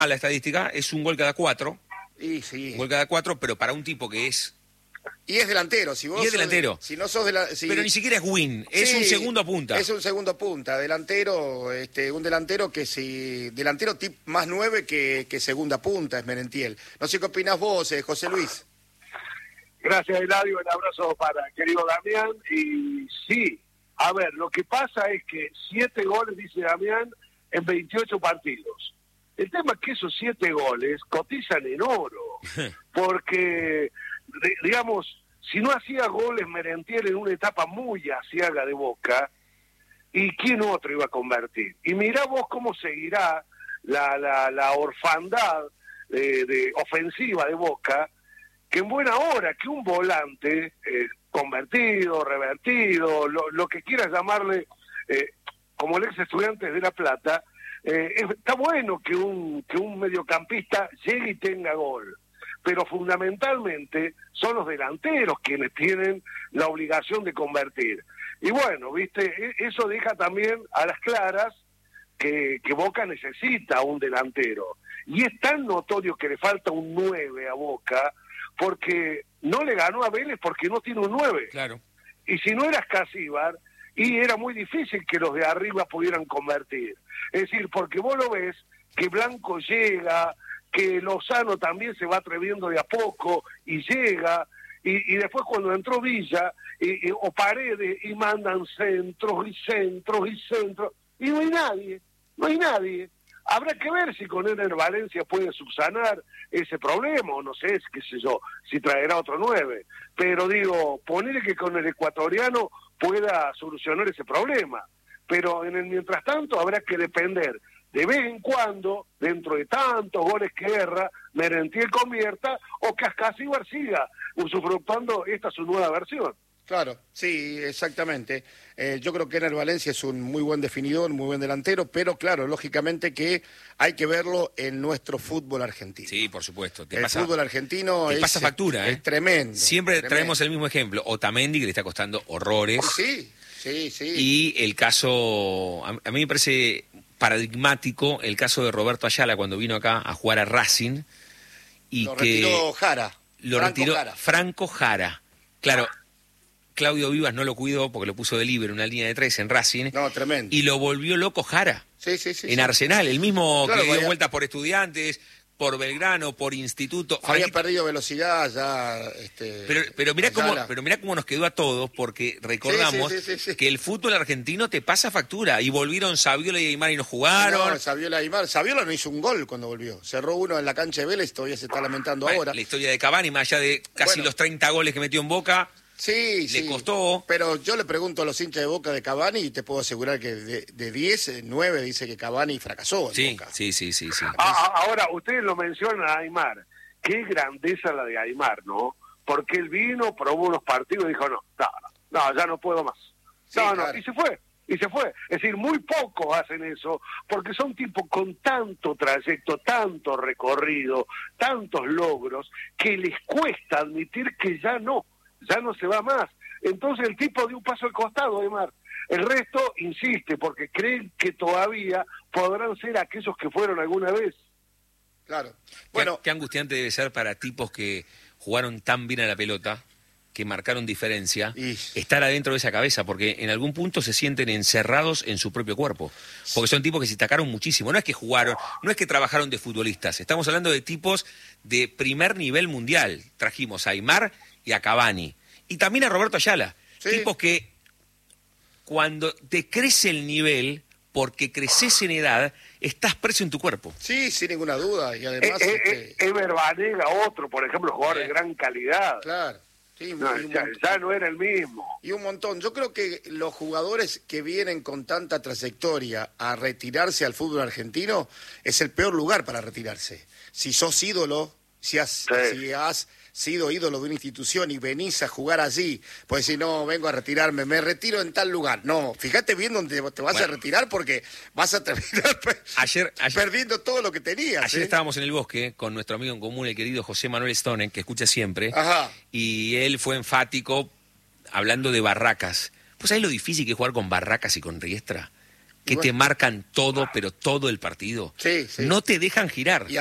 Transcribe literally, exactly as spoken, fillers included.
la estadística, es un gol cada cuatro. Y sí. Un gol cada cuatro, pero para un tipo que es... Y es delantero. Si vos y es delantero. Sos, si no sos de la, si... Pero ni siquiera es win, es sí, un segundo punta. Es un segundo punta, delantero, este, un delantero que si... Delantero tip más nueve que, que segunda punta, es Merentiel. No sé qué opinás vos, eh, José Luis. Gracias, Eladio, un abrazo para el querido Damián. Y sí, a ver, lo que pasa es que siete goles, dice Damián, en veintiocho partidos. El tema es que esos siete goles cotizan en oro, porque, digamos, si no hacía goles Merentiel en una etapa muy aciaga de Boca, ¿y quién otro iba a convertir? Y mirá vos cómo seguirá la, la, la orfandad de, de ofensiva de Boca, que en buena hora que un volante eh, convertido, revertido, lo, lo que quieras llamarle, eh, como el ex estudiante de La Plata, eh, está bueno que un, que un mediocampista llegue y tenga gol, pero fundamentalmente son los delanteros quienes tienen la obligación de convertir. Y bueno, viste, eso deja también a las claras que, que Boca necesita un delantero. Y es tan notorio que le falta un nueve a Boca, porque no le ganó a Vélez porque no tiene un nueve. Claro. Y si no eras Casíbar, y era muy difícil que los de arriba pudieran convertir. Es decir, porque vos lo ves que Blanco llega, que Lozano también se va atreviendo de a poco y llega, y, y después cuando entró Villa y, y, o Paredes y mandan centros y centros y centros, y no hay nadie, no hay nadie. Habrá que ver si con Ener Valencia puede subsanar ese problema, o no sé, qué sé yo, si traerá otro nueve. Pero digo, ponerle que con el ecuatoriano pueda solucionar ese problema. Pero en el mientras tanto habrá que depender de vez en cuando, dentro de tantos goles que erra, Merentiel convierta, o que Ascasíbar siga usufructuando esta su nueva versión. Claro, sí, exactamente. Eh, yo creo que Ener Valencia es un muy buen definidor, muy buen delantero, pero claro, lógicamente que hay que verlo en nuestro fútbol argentino. Sí, por supuesto. Te el pasa, fútbol argentino te es, pasa factura, es, ¿eh? es tremendo. Siempre tremendo. traemos el mismo ejemplo. Otamendi, que le está costando horrores. Sí, sí, sí. Y el caso, a, a mí me parece paradigmático el caso de Roberto Ayala cuando vino acá a jugar a Racing. Y lo que retiró Jara. Lo Franco retiró Jara. Franco Jara. Claro, Claudio Vivas no lo cuidó porque lo puso de libre en una línea de tres en Racing. No, tremendo. Y lo volvió loco Jara. Sí, sí, sí. En sí. Arsenal, el mismo Claro, que dio vaya... vueltas por Estudiantes, por Belgrano, por Instituto. Había Franquito... perdido velocidad ya. Este, pero, pero, mirá cómo, Ayala. pero mirá cómo nos quedó a todos, porque recordamos sí, sí, sí, sí, sí. que el fútbol argentino te pasa factura. Y volvieron Saviola y Aymar y no jugaron. No, Saviola Aymar. Saviola no hizo un gol cuando volvió. Cerró uno en la cancha de Vélez, todavía se está lamentando Bueno, ahora. la historia de Cavani, más allá de casi Bueno. los treinta goles que metió en Boca, Sí, le sí. costó. Pero yo le pregunto a los hinchas de Boca de Cavani y te puedo asegurar que de, de diez, nueve dice que Cavani fracasó en Sí, Boca. sí, sí, sí, sí. Ah, ahora, ustedes lo mencionan a Aymar. Qué grandeza la de Aymar, ¿no? Porque él vino, probó unos partidos y dijo, no, no, no, ya no puedo más. Sí, no, claro. no, y se fue, y se fue. Es decir, muy pocos hacen eso, porque son tipos con tanto trayecto, tanto recorrido, tantos logros, que les cuesta admitir que ya no, ya no se va más. Entonces el tipo dio un paso al costado, Aymar. El resto insiste, porque creen que todavía podrán ser aquellos que fueron alguna vez. Claro. Bueno, Bueno, qué, qué angustiante debe ser para tipos que jugaron tan bien a la pelota, que marcaron diferencia, Y- estar adentro de esa cabeza, porque en algún punto se sienten encerrados en su propio cuerpo. Porque son tipos que se destacaron muchísimo. No es que jugaron, no es que trabajaron de futbolistas. Estamos hablando de tipos de primer nivel mundial. Trajimos a Aymar y a Cavani. Y también a Roberto Ayala. Sí. Tipos que cuando te crece el nivel, porque creces en edad, estás preso en tu cuerpo. sí, sin ninguna duda. Y Eh, además, eh, este, eh, Ever Banega, otro, por ejemplo, jugador de gran calidad. claro. Sí, No, y, un ya, montón, ya no era el mismo. y un montón. Yo creo que los jugadores que vienen con tanta trayectoria a retirarse al fútbol argentino es el peor lugar para retirarse. Si sos ídolo, si has, Sí. si has sido ídolo de una institución y venís a jugar allí, pues si no, vengo a retirarme, me retiro en tal lugar. No, fíjate bien dónde te vas Bueno. a retirar porque vas a terminar per- Ayer, ayer, perdiendo todo lo que tenías. ayer ¿eh? estábamos en el bosque con nuestro amigo en común, el querido José Manuel Stone, que escucha siempre, Ajá. y él fue enfático hablando de Barracas. Pues ¿sabés lo difícil que es jugar con Barracas y con Riestra? que Igual. te marcan todo, pero todo el partido. Sí, sí. No te dejan girar. Y